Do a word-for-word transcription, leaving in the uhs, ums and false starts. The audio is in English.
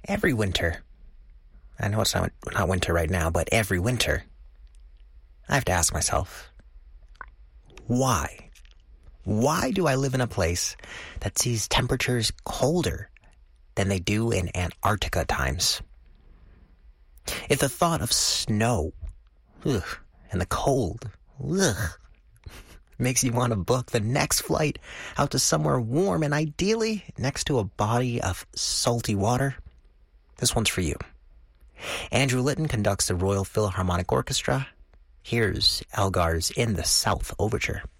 Every winter, I know it's not, not winter right now, but every winter, I have to ask myself, why? Why do I live in a place that sees temperatures colder than they do in Antarctica times? If the thought of snow, ugh, and the cold, ugh, makes you want to book the next flight out to somewhere warm and ideally next to a body of salty water, this one's for you. Andrew Litton conducts the Royal Philharmonic Orchestra. Here's Elgar's In the South Overture.